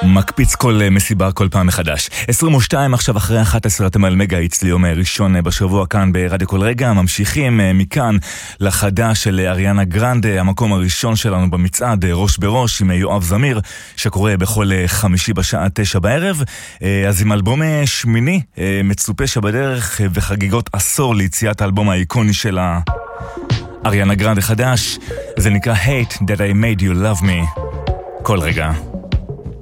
מקפיץ כל מסיבה כל פעם מחדש. 22 עכשיו אחרי 11 אתם על מגה איץ ליום ראשון בשבוע כאן ברדיו כל רגע. ממשיכים מכאן לחדש של אריאנה גרנדה, המקום הראשון שלנו במצעד ראש בראש עם יואב זמיר, שקורה בכל חמישי בשעה 9 בערב. אז עם אלבום שמיני מצופה שבדרך וחגיגות עשור ליציאת האלבום האיקוני של אריאנה גרנדה חדש. זה נקרא Hate That I Made You Love Me. כל רגע.